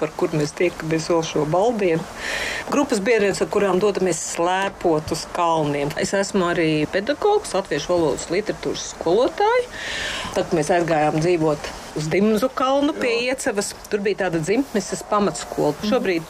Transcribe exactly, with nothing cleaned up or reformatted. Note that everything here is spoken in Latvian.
grupa, ar kur mēs tiekamies vēl šo baldienu. Grupas biedrienes, ar kurām dodamies slēpot uz kalniem. Es esmu arī pedagogs, latviešu valodas literatūras skolotāja. Tad mēs aizgājām dzīvot uz Dimzu kalnu pie Iecevas. Tur bija tāda dzimtneses pamatskola. Šobrīd